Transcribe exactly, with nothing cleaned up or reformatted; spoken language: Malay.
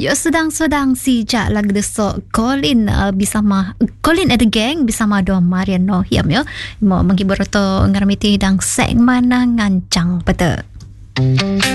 Yo sedang-sedang si jak lagu desok Colin uh, bersama Colin and the Gang bersama Don Mariano Hiam yo. Mo menghibur to ngarmiti dang sek mana ngancang peta.